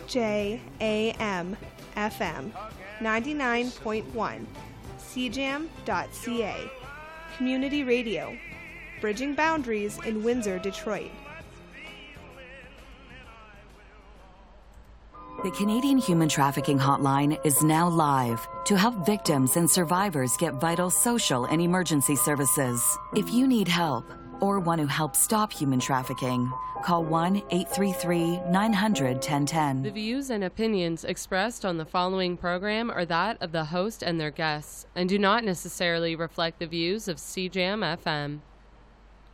CJAM FM 99.1, CJAM.ca. Community Radio, bridging boundaries in Windsor, Detroit. The Canadian Human Trafficking Hotline is now live to help victims and survivors get vital social and emergency services. If you need help or want to help stop human trafficking, call 1-833-900-1010. The views and opinions expressed on the following program are that of the host and their guests and do not necessarily reflect the views of CJAM FM.